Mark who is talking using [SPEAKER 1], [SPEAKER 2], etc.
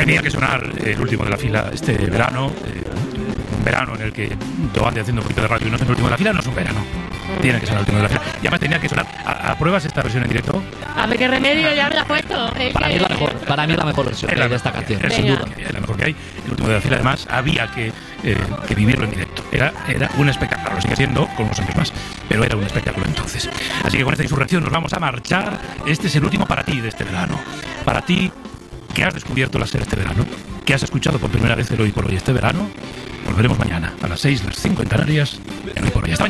[SPEAKER 1] Tenía que sonar el último de la fila este verano. Un verano en el que yo ande haciendo un poquito de radio y no es el último de la fila, no es un verano. Tiene que sonar el último de la fila. Y además tenía que sonar. ¿Apruebas esta versión en directo?
[SPEAKER 2] A ver qué remedio, ya me la has puesto.
[SPEAKER 3] Para mí es la mejor versión de esta canción.
[SPEAKER 1] Sin duda, es la mejor que hay. El último de la fila, además, había que vivirlo en directo. Era un espectáculo, lo sigue siendo con unos años más, pero era un espectáculo entonces. Así que con esta insurrección nos vamos a marchar. Este es el último para ti de este verano. Para ti, que has descubierto la SER este verano, que has escuchado por primera vez el Hoy por Hoy este verano. Volveremos mañana a las 6, las 5 en Canarias, en Hoy por Hoy. Hasta mañana.